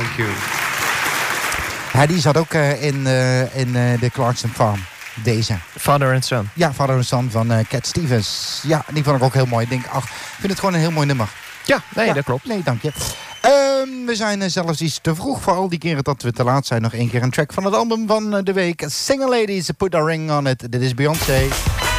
Thank you. Ja, die zat ook in de Clarkson Farm. Deze. Father and Son. Ja, Father and Son van Cat Stevens. Ja, die vond ik ook heel mooi. Ik denk, ik vind het gewoon een heel mooi nummer. Ja, dat klopt. Nee, dank je. We zijn zelfs iets te vroeg voor al die keren dat we te laat zijn. Nog één keer een track van het album van de week. Single Ladies, Put a Ring on It. Dit is Beyoncé.